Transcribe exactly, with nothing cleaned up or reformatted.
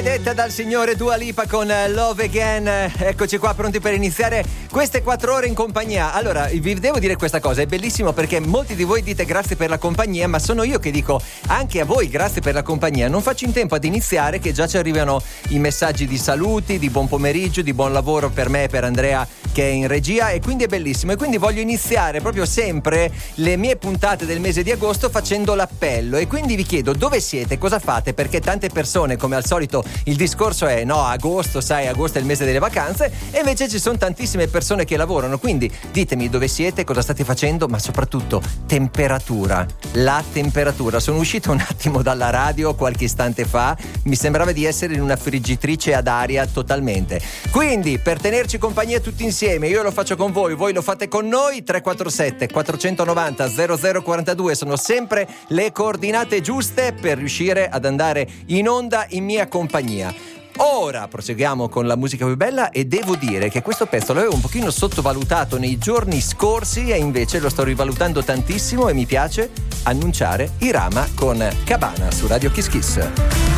benedetta dal Signore, Dua Lipa con Love Again. Eccoci qua pronti per iniziare queste quattro ore in compagnia. Allora, vi devo dire questa cosa, è bellissimo perché molti di voi dite grazie per la compagnia, ma sono io che dico anche a voi grazie per la compagnia. Non faccio in tempo ad iniziare che già ci arrivano i messaggi di saluti, di buon pomeriggio, di buon lavoro per me e per Andrea che è in regia, e quindi è bellissimo. E quindi voglio iniziare proprio sempre le mie puntate del mese di agosto facendo l'appello, e quindi vi chiedo dove siete, cosa fate, perché tante persone, come al solito, il discorso è no, agosto, sai, agosto è il mese delle vacanze, e invece ci sono tantissime persone che lavorano. Quindi ditemi dove siete, cosa state facendo, ma soprattutto temperatura, la temperatura. Sono uscito un attimo dalla radio qualche istante fa, mi sembrava di essere in una friggitrice ad aria totalmente. Quindi per tenerci compagnia tutti insieme, io lo faccio con voi, voi lo fate con noi. Tre quattro sette quattro nove zero zero zero quattro due sono sempre le coordinate giuste per riuscire ad andare in onda in mia compagnia. Ora proseguiamo con la musica più bella, e devo dire che questo pezzo l'avevo un pochino sottovalutato nei giorni scorsi e invece lo sto rivalutando tantissimo, e mi piace annunciare Irama con Cabana su Radio Kiss Kiss.